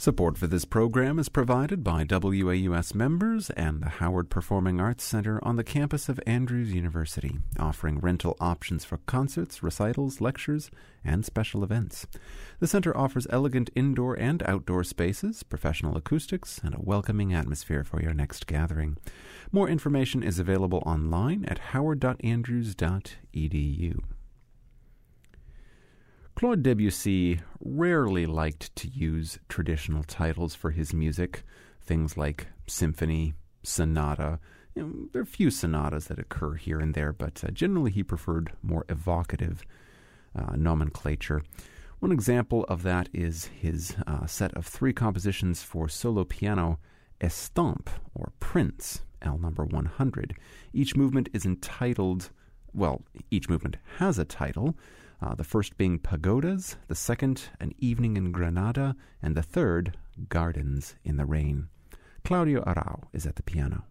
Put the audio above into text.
Support for this program is provided by WAUS members and the Howard Performing Arts Center on the campus of Andrews University, offering rental options for concerts, recitals, lectures, and special events. The center offers elegant indoor and outdoor spaces, professional acoustics, and a welcoming atmosphere for your next gathering. More information is available online at howard.andrews.edu. Claude Debussy rarely liked to use traditional titles for his music, things like symphony, sonata. There are a few sonatas that occur here and there, but generally he preferred more evocative nomenclature. One example of that is his set of 3 compositions for solo piano, Estampe, or Prince, L number 100. Each movement is entitled, each movement has a title, the first being Pagodas, the second, An Evening in Granada, and the third, Gardens in the Rain. Claudio Arrau is at the piano.